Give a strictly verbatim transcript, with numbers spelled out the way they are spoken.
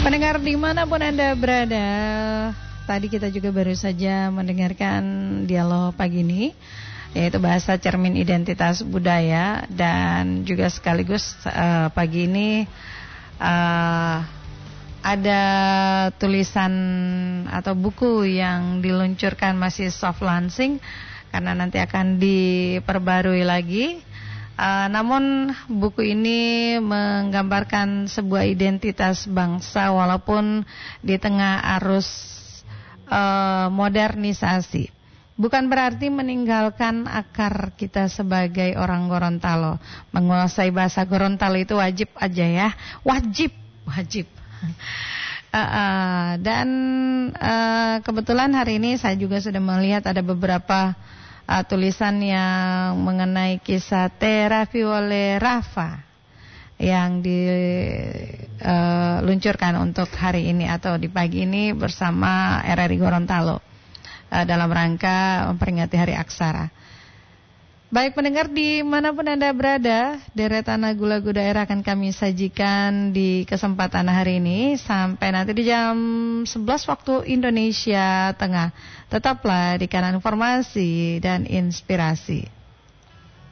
Pendengar dimanapun Anda berada, tadi kita juga baru saja mendengarkan dialog pagi ini, yaitu bahasa cermin identitas budaya. Dan juga sekaligus uh, pagi ini uh, ada tulisan atau buku yang diluncurkan masih soft launching, karena nanti akan diperbarui lagi. Uh, namun buku ini menggambarkan sebuah identitas bangsa walaupun di tengah arus uh, modernisasi. Bukan berarti meninggalkan akar kita sebagai orang Gorontalo. Menguasai bahasa Gorontalo itu wajib aja ya, wajib, wajib. Uh, uh, dan uh, kebetulan hari ini saya juga sudah melihat ada beberapa Uh, tulisan yang mengenai kisah terapi oleh Rafa yang diluncurkan uh, untuk hari ini atau di pagi ini bersama R R I Gorontalo uh, dalam rangka memperingati Hari Aksara. Baik pendengar dimanapun Anda berada, deretan lagu-lagu daerah akan kami sajikan di kesempatan hari ini sampai nanti di jam sebelas waktu Indonesia Tengah. Tetaplah di kanan informasi dan inspirasi.